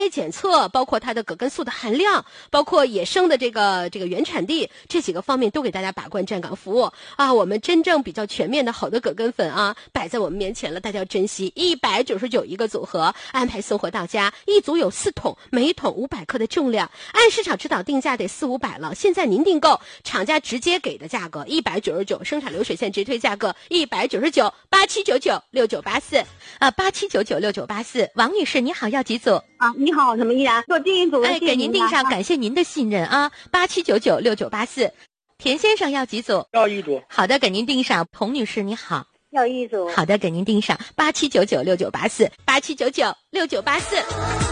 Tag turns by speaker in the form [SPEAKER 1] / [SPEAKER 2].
[SPEAKER 1] 检测，包括它的葛根素的含量，包括野生的这个原产地，这几个方面都给大家把关站岗服务啊。我们真正比较全面的好的葛根粉啊，摆在我们面前了，大家要珍惜。199一个组合，安排送货到家，一组有4桶，每一桶500克的重量，按市场指导定价得400-500了。现在您订购，厂家直接给的价格199，生产流水线直推价格199，87996984啊，87996984。王女士，你好，要几组？
[SPEAKER 2] 啊，你好，什么依然？给我订一组。
[SPEAKER 1] 给您订上，感谢您的信任啊，87996984。田先生要几组？
[SPEAKER 3] 要1组。
[SPEAKER 1] 好的，给您订上。洪女士你好，
[SPEAKER 2] 要1组。
[SPEAKER 1] 好的，给您订上，87996984，87996984。